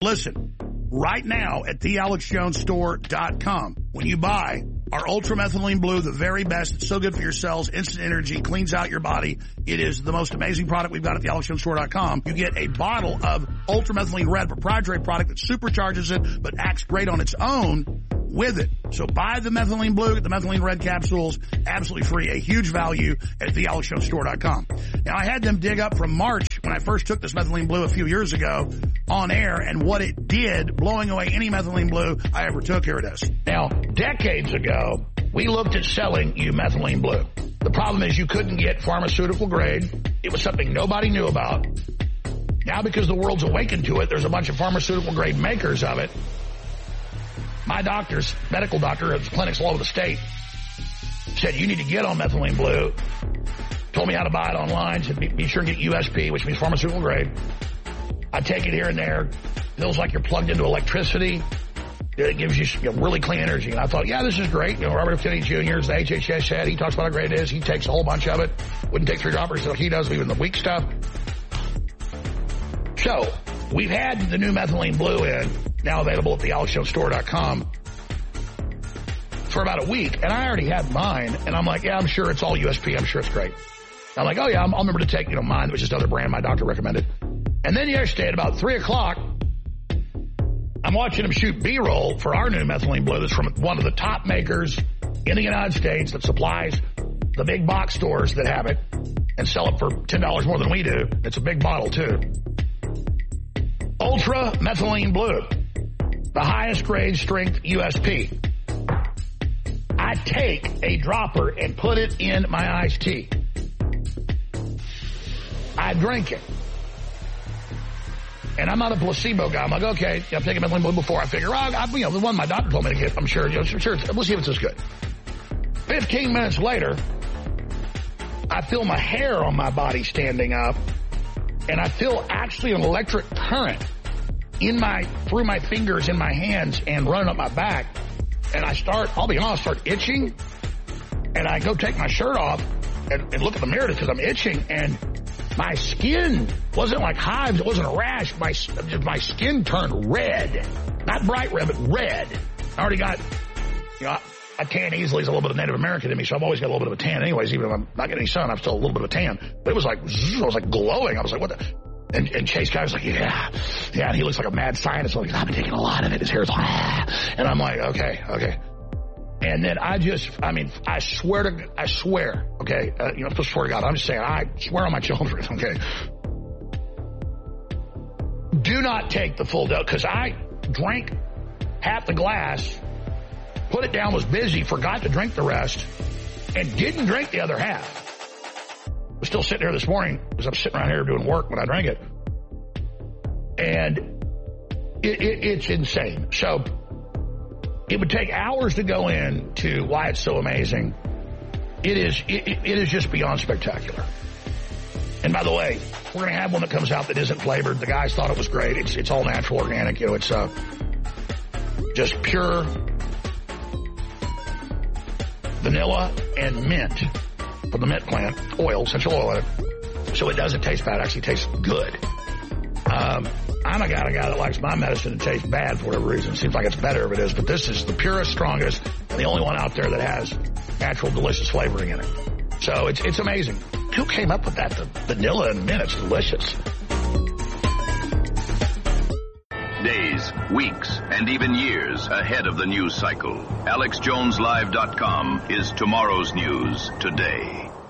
Listen, right now at thealexjonesstore.com, when you buy our Ultramethylene Blue, the very best, it's so good for your cells, instant energy, cleans out your body. It is the most amazing product we've got at thealexjonesstore.com. You get a bottle of Ultramethylene Red proprietary product that supercharges it, but acts great on its own with it. So buy the Methylene Blue, get the Methylene Red capsules, absolutely free, a huge value at thealexjonesstore.com. Now, I had them dig up from March when I first took this Methylene Blue a few years ago on air and what it did, blowing away any Methylene Blue I ever took. Here it is. Now, decades ago, we looked at selling you Methylene Blue. The problem is you couldn't get pharmaceutical grade. It was something nobody knew about. Now, because the world's awakened to it, there's a bunch of pharmaceutical grade makers of it. My doctors, medical doctor at clinics all over the state, said you need to get on Methylene Blue. Told me how to buy it online. Said be sure to get USP, which means pharmaceutical grade. I take it here and there. Feels like you're plugged into electricity. It gives you really clean energy. And I thought, yeah, this is great. You know, Robert F. Kennedy Jr. is the HHS head. He talks about how great it is. He takes a whole bunch of it. Wouldn't take 3 droppers like he does, even the weak stuff. So, we've had the new Methylene Blue in, now available at thealexjonesstore.com, for about a week. And I already had mine. And I'm like, yeah, I'm sure it's all USP. I'm sure it's great. I'm like, oh, yeah, I'll remember to take, mine, which is another brand my doctor recommended. And then yesterday at about 3 o'clock, I'm watching him shoot B-roll for our new Methylene Blue that's from one of the top makers in the United States that supplies the big box stores that have it and sell it for $10 more than we do. It's a big bottle, too. Ultra Methylene Blue, the highest grade strength USP. I take a dropper and put it in my iced tea. I drink it. And I'm not a placebo guy. I'm like, okay, I've taken Methylene Blue before. I figure, the one my doctor told me to get, I'm sure, we'll see if it's as good. 15 minutes later, I feel my hair on my body standing up, and I feel actually an electric current through my fingers in my hands and running up my back. And I'll be honest, start itching. And I go take my shirt off and look at the mirror because I'm itching, and my skin wasn't like hives. It wasn't a rash. My skin turned red. Not bright red, but red. I already got, I tan easily. There's a little bit of Native American in me, so I've always got a little bit of a tan anyways. Even if I'm not getting any sun, I'm still a little bit of a tan. But it was like, I was like glowing. I was like, what the? And Chase Guy was like, yeah. And he looks like a mad scientist. Like, I've been taking a lot of it. His hair's like, And I'm like, okay. And then I swear, okay, I'm supposed to swear to God. I'm just saying, I swear on my children, okay? Do not take the full dose, because I drank half the glass, put it down, was busy, forgot to drink the rest, and didn't drink the other half. I was still sitting here this morning, because I'm sitting around here doing work when I drank it. And it's insane. So, it would take hours to go into why it's so amazing. It is just beyond spectacular. And by the way, we're going to have one that comes out that isn't flavored. The guys thought it was great. It's all natural, organic. It's just pure vanilla and mint from the mint plant, essential oil in it. So it doesn't taste bad. It actually tastes good. I'm a guy that likes my medicine to taste bad for whatever reason. It seems like it's better if it is, but this is the purest, strongest, and the only one out there that has natural, delicious flavoring in it. So it's amazing. Who came up with that? The vanilla and mint, it's delicious. Days, weeks, and even years ahead of the news cycle. AlexJonesLive.com is tomorrow's news today.